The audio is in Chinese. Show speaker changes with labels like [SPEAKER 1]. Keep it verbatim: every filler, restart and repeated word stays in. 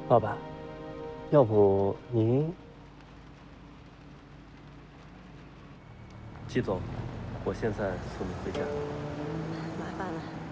[SPEAKER 1] 老板，要不您？季总，我现在送您回家。
[SPEAKER 2] 麻烦了。